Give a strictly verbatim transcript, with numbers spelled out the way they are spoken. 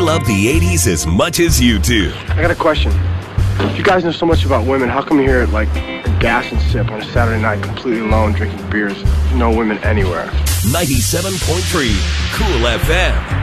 love the eighties as much as you do. I got a question. If you guys know so much about women, how come you're here at, like, Gas and Sip on a Saturday night completely alone drinking beers? No women anywhere. ninety-seven point three Cool F M.